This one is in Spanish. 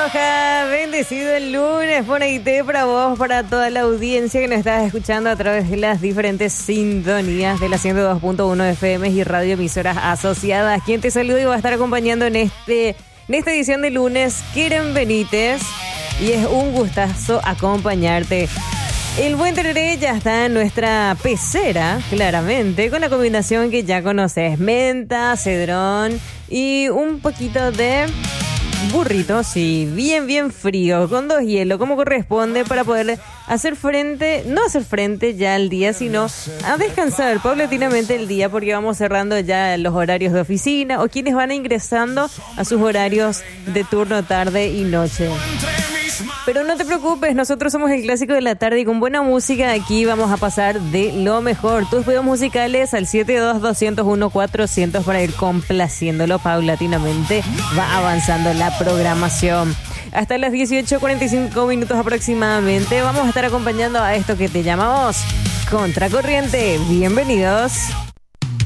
Roja, bendecido el lunes, por ahí para vos, para toda la audiencia que nos estás escuchando a través de las diferentes sintonías de la 102.1 FM y radio emisoras asociadas. Quien te saluda y va a estar acompañando en esta edición de lunes, Keren Benítez, y es un gustazo acompañarte. El buen tereré ya está en nuestra pecera, claramente, con la combinación que ya conoces: menta, cedrón y un poquito de burrito, sí, bien frío, con 2 hielos, como corresponde, para poder no hacer frente ya al día, sino a descansar paulatinamente el día, porque vamos cerrando ya los horarios de oficina o quienes van ingresando a sus horarios de turno, tarde y noche. Pero no te preocupes, nosotros somos el clásico de la tarde y con buena música aquí vamos a pasar de lo mejor. Tus pedidos musicales al 72-201-400 para ir complaciéndolo paulatinamente. Va avanzando la programación. Hasta las 18:45 minutos aproximadamente vamos a estar acompañando a esto que te llamamos Contracorriente. Bienvenidos.